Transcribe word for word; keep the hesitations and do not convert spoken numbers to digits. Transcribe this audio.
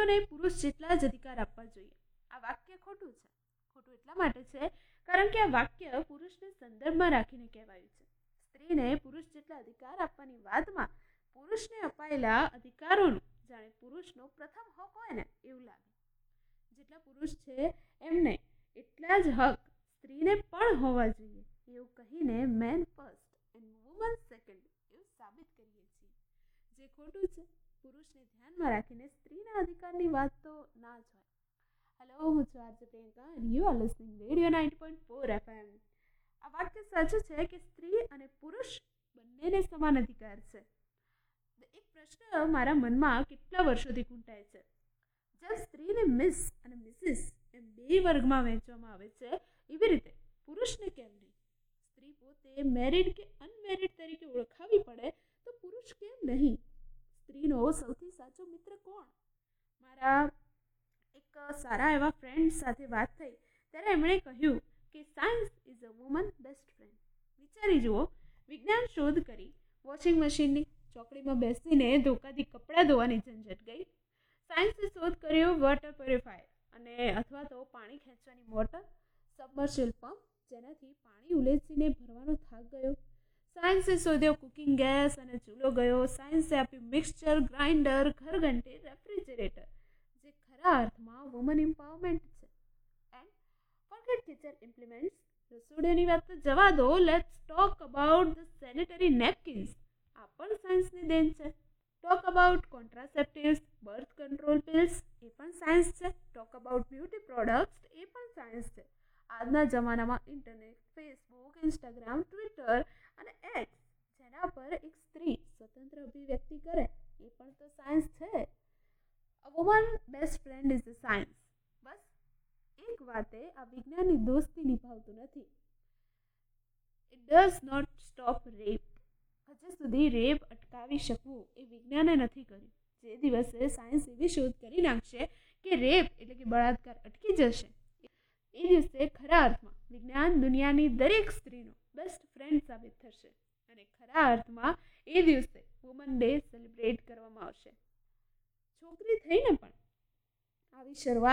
સ્ત્રીઓને પુરુષ જેટલા જ અધિકાર આપવા જોઈએ. આ વાક્ય ખોટું છે. ખોટું એટલા માટે છે કારણ કે આ વાક્ય પુરુષને સંદર્ભમાં રાખીને કહેવાયું છે. સ્ત્રીને પુરુષ જેટલા અધિકાર આપવાની વાતમાં પુરુષને અપાયેલા અધિકારોનું જાણે પુરુષનો પ્રથમ હક હોય ને એવું લાગે. જેટલા પુરુષ છે એમને એટલા જ હક સ્ત્રીને પણ હોવા જોઈએ એવું કહીને main first and woman second એવું સાબિત કરીએ છીએ, જે ખોટું છે. પુરુષને ધ્યાનમાં રાખીને સ્ત્રીના અધિકારની વાત તો ના જ હોય. હેલો, હું છું RJ Priyanka and you are listening radio ninety point four FM. આ વાક્ય સાચું છે કે સ્ત્રી અને પુરુષ બંનેને સમાન અધિકાર છે. એક પ્રશ્ન મારા મનમાં કેટલા વર્ષોથી ઘૂંટાય છે. જેમ સ્ત્રીને મિસ અને મિસિસ એમ બે વર્ગમાં વહેંચવામાં આવે છે, એવી રીતે પુરુષને કેમ નહીં? સ્ત્રી પોતે મેરિડ કે અનમેરિડ તરીકે ઓળખાવી પડે તો પુરુષ કેમ નહીં? સ્ત્રીનો સૌથી સાચો મિત્ર કોણ? મારા એક સારા એવા ફ્રેન્ડ સાથે વાત થઈ ત્યારે એમણે કહ્યું કે science is a woman best friend. વિચારી જુઓ, વિજ્ઞાન શોધ કરી વોશિંગ મશીનની, ચોકડીમાં બેસીને ધોકાથી કપડાં ધોવાની ઝંઝટ ગઈ. સાયન્સે શોધ કર્યો વોટર પ્યોરિફાયર અને અથવા તો પાણી ખેંચવાની મોટર, સબમર્શિબલ પંપ, જેનાથી પાણી ઉલેચીને ભરવાનો થાક ગયો. સાયન્સે શોધ્યો કુકિંગ ગેસ અને ચૂલો ગયો. સાયન્સે આપ્યું મિક્સચર, ગ્રાઇન્ડર, ઘરઘંટી, રેફ્રિજરેટર, જે ખરા અર્થમાં વુમન એમ્પાવરમેન્ટ છે. એન્ડ ફોરગેટ કિચન ઇમ્પ્લિમેન્ટ્સ, રસોડાની વાત તો જવા દો, let's talk about the sanitary napkins. આ પણ સાયન્સની દેન છે. Talk about કોન્ટ્રાસેપ્ટિવ્સ, birth control pills, એ પણ સાયન્સ છે. ટોક અબાઉટ બ્યુટી પ્રોડક્ટ્સ, એ પણ સાયન્સ છે. આજના જમાનામાં ઇન્ટરનેટ, ફેસબુક, ઇન્સ્ટાગ્રામ, ટ્વિટર અને એક્સ, જેના પર એક સ્ત્રી સ્વતંત્ર અભિવ્યક્તિ કરે, એ પણ તો સાયન્સ છે. અ woman best friend is the science. બસ એક વાતે આ વિજ્ઞાનની દોસ્તી નિભાવતું નથી. It does not stop rape. હજી સુધી રેપ અટકાવી શકવું એ વિજ્ઞાને નથી કર્યું. જે દિવસે સાયન્સ એવી શોધ કરી નાખશે કે રેપ એટલે કે બળાત્કાર અટકી જશે, એ દિવસે ખરા અર્થમાં વિજ્ઞાન દુનિયાની દરેક સ્ત્રીનો બેસ્ટ ફ્રેન્ડ સાબિત થશે અને ખરા અર્થમાં એ દિવસે વુમન ડે સેલિબ્રેટ કરવામાં આવશે. છોકરી થઈને પણ આવી શરૂઆત